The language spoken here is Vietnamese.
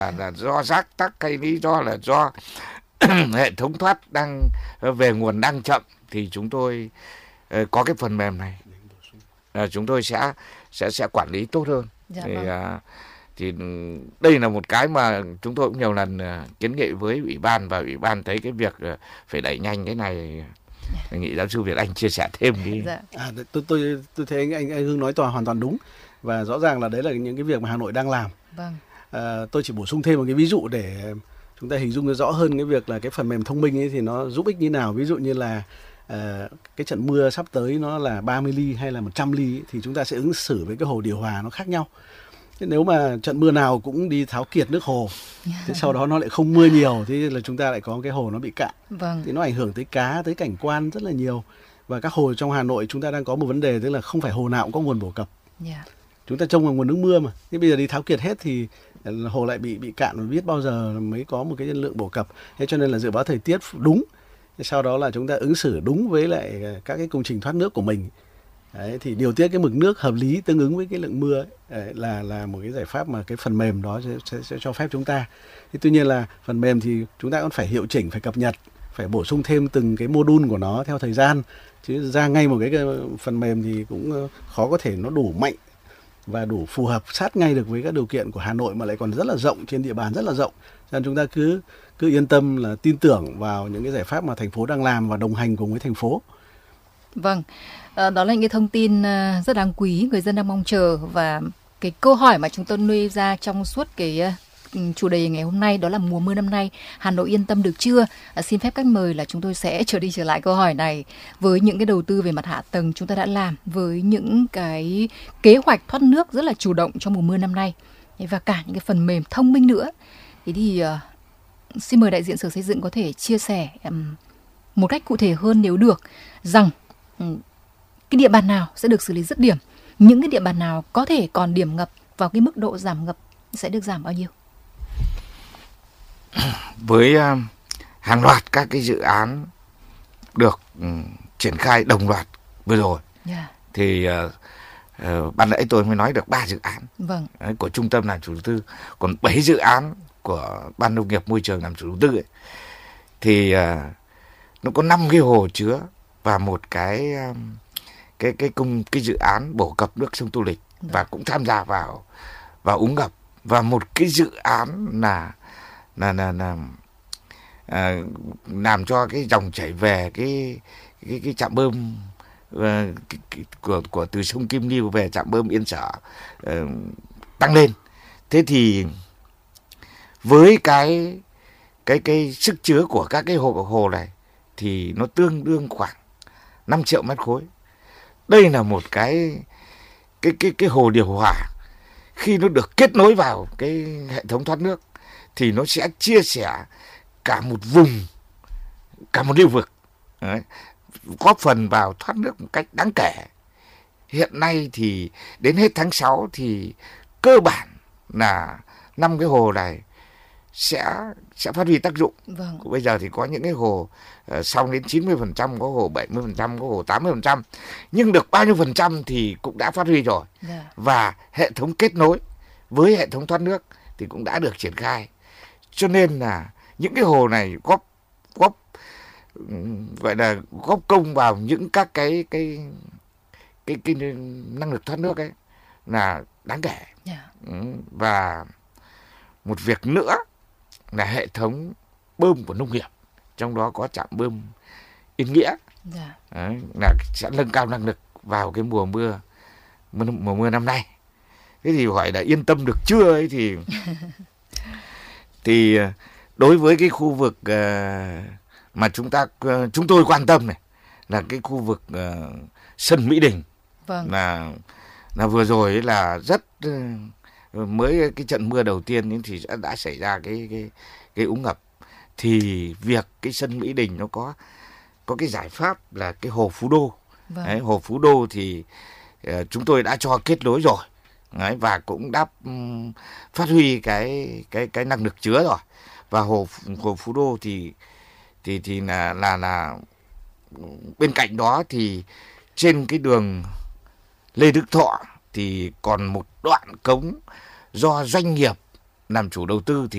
là do rác tắc hay lý do là do hệ thống thoát đang về nguồn đang chậm, thì chúng tôi có cái phần mềm này, chúng tôi sẽ quản lý tốt hơn. Dạ, thì, vâng. thì đây là một cái mà chúng tôi cũng nhiều lần kiến nghị với ủy ban, và ủy ban thấy cái việc phải đẩy nhanh cái này. Nghị giáo sư Việt Anh chia sẻ thêm đi. Dạ. Tôi thấy anh Hưng nói hoàn toàn đúng, và rõ ràng là đấy là những cái việc mà Hà Nội đang làm. Vâng. Tôi chỉ bổ sung thêm một cái ví dụ để chúng ta hình dung rõ hơn cái việc là cái phần mềm thông minh ấy thì nó giúp ích như nào. Ví dụ như là cái trận mưa sắp tới nó là 30 ly hay là 100 ly ấy, thì chúng ta sẽ ứng xử với cái hồ điều hòa nó khác nhau. Thế nếu mà trận mưa nào cũng đi tháo kiệt nước hồ, thế sau đó nó lại không mưa nhiều, thế là chúng ta lại có cái hồ nó bị cạn. Vâng. Thì nó ảnh hưởng tới cá, tới cảnh quan rất là nhiều. Và các hồ trong Hà Nội chúng ta đang có một vấn đề, tức là không phải hồ nào cũng có nguồn bổ cập. Yeah. Chúng ta trông vào nguồn nước mưa mà. Thế bây giờ đi tháo kiệt hết thì hồ lại bị cạn, và biết bao giờ mới có một cái lượng bổ cập. Thế cho nên là dự báo thời tiết đúng. Sau đó là chúng ta ứng xử đúng với lại các cái công trình thoát nước của mình. Đấy, thì điều tiết cái mực nước hợp lý tương ứng với cái lượng mưa ấy, là một cái giải pháp mà cái phần mềm đó sẽ cho phép chúng ta. Thế tuy nhiên là phần mềm thì chúng ta cũng phải hiệu chỉnh, phải cập nhật, phải bổ sung thêm từng cái module của nó theo thời gian. Chứ ra ngay một cái phần mềm thì cũng khó có thể nó đủ mạnh và đủ phù hợp sát ngay được với các điều kiện của Hà Nội, mà lại còn rất là rộng, trên địa bàn rất là rộng. Cho nên chúng ta cứ yên tâm là tin tưởng vào những cái giải pháp mà thành phố đang làm và đồng hành cùng với thành phố. Vâng, đó là những cái thông tin rất đáng quý, người dân đang mong chờ. Và cái câu hỏi mà chúng tôi nuôi ra trong suốt cái chủ đề ngày hôm nay, đó là mùa mưa năm nay Hà Nội yên tâm được chưa? Xin phép khách mời là chúng tôi sẽ trở đi trở lại câu hỏi này với những cái đầu tư về mặt hạ tầng chúng ta đã làm, với những cái kế hoạch thoát nước rất là chủ động trong mùa mưa năm nay, và cả những cái phần mềm thông minh nữa. Thế thì xin mời đại diện Sở Xây dựng có thể chia sẻ một cách cụ thể hơn nếu được, rằng cái địa bàn nào sẽ được xử lý dứt điểm, những cái địa bàn nào có thể còn điểm ngập, vào cái mức độ giảm ngập sẽ được giảm bao nhiêu? Với hàng loạt các cái dự án được triển khai đồng loạt vừa rồi, thì ban nãy tôi mới nói được 3 dự án của trung tâm làm chủ đầu tư, còn 7 dự án của Ban Nông nghiệp Môi trường làm chủ đầu tư ấy, thì nó có 5 cái hồ chứa và một cái dự án bổ cập nước sông Tô Lịch và cũng tham gia vào úng ngập, và một cái dự án là làm cho cái dòng chảy về cái trạm bơm của từ sông Kim Liêu về trạm bơm Yên Sở tăng lên. Thế thì với cái sức chứa của các cái hồ này thì nó tương đương khoảng 5 triệu mét khối. Đây là một cái hồ điều hòa, khi nó được kết nối vào cái hệ thống thoát nước thì nó sẽ chia sẻ cả một vùng, cả một lưu vực. Đấy, góp phần vào thoát nước một cách đáng kể. Hiện nay thì đến hết tháng 6 thì cơ bản là 5 cái hồ này sẽ phát huy tác dụng. Bây giờ thì có những cái hồ xong đến 90%, có hồ 70%, có hồ 80%. Nhưng được bao nhiêu phần trăm thì cũng đã phát huy rồi. Và hệ thống kết nối với hệ thống thoát nước thì cũng đã được triển khai. Cho nên là những cái hồ này góp gọi là góp công vào những các cái năng lực thoát nước ấy là đáng kể. Và một việc nữa là hệ thống bơm của nông nghiệp, trong đó có trạm bơm Yên Nghĩa. Đấy, là sẽ nâng cao năng lực vào cái mùa mưa năm nay. Thế thì hỏi là yên tâm được chưa ấy thì đối với cái khu vực mà chúng tôi quan tâm này là cái khu vực sân Mỹ Đình. Là vừa rồi ấy là rất mới cái trận mưa đầu tiên thì đã xảy ra cái úng ngập. Thì việc cái sân Mỹ Đình nó có cái giải pháp là cái hồ Phú Đô. Đấy, hồ Phú Đô thì chúng tôi đã cho kết nối rồi. Đấy, và cũng đã phát huy cái năng lực chứa rồi. Và hồ Phú Đô thì là bên cạnh đó thì trên cái đường Lê Đức Thọ thì còn một đoạn cống do doanh nghiệp làm chủ đầu tư thì